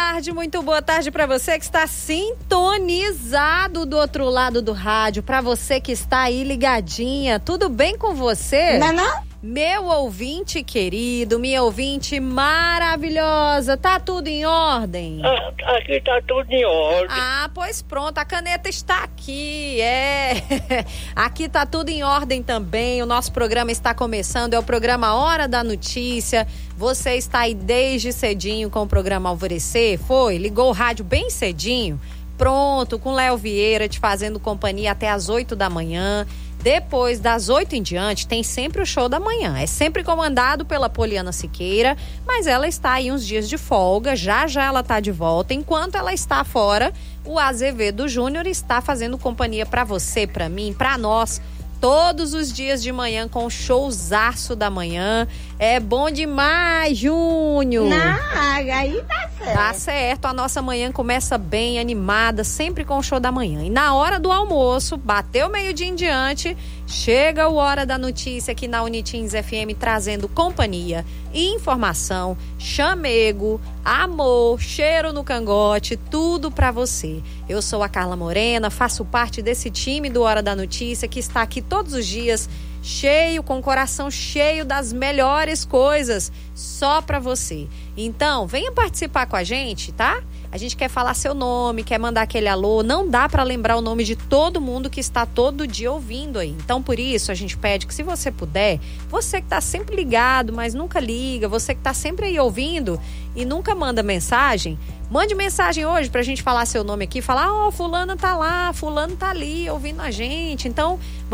muito boa tarde para você que está sintonizado do outro lado do rádio, para você que está aí ligadinha, tudo bem com você? Não? Meu ouvinte querido, minha ouvinte maravilhosa, tá tudo em ordem? Aqui tá tudo em ordem. Ah, pois pronto, a caneta está aqui, Aqui tá tudo em ordem também, o nosso programa está começando, é o programa Hora da Notícia. Você está aí desde cedinho com o programa Alvorecer, ligou o rádio bem cedinho, pronto, com Léo Vieira te fazendo companhia até as 8 da manhã. Depois das 8 em diante, tem sempre o show da manhã. É sempre comandado pela Poliana Siqueira, mas ela está aí uns dias de folga, já ela está de volta. Enquanto ela está fora, o Azevedo Júnior está fazendo companhia para você, para mim, para nós, todos os dias de manhã com o showzaço da manhã. É bom demais, Júnior! Não, aí tá certo. Tá certo, a nossa manhã começa bem, animada, sempre com o show da manhã. E na hora do almoço, bateu meio-dia em diante, chega o Hora da Notícia aqui na Unitins FM, trazendo companhia, informação, chamego, amor, cheiro no cangote, tudo pra você. Eu sou a Carla Morena, faço parte desse time do Hora da Notícia que está aqui todos os dias, cheio, com o coração cheio das melhores coisas, só pra você. Então, venha participar com a gente, tá? A gente quer falar seu nome, quer mandar aquele alô. Não dá pra lembrar o nome de todo mundo que está todo dia ouvindo aí. Então, por isso, a gente pede que, se você puder, você que tá sempre ligado, mas nunca liga, você que tá sempre aí ouvindo e nunca manda mensagem, mande mensagem hoje pra gente falar seu nome aqui, falar, fulano tá lá, fulano tá ali ouvindo a gente. Então,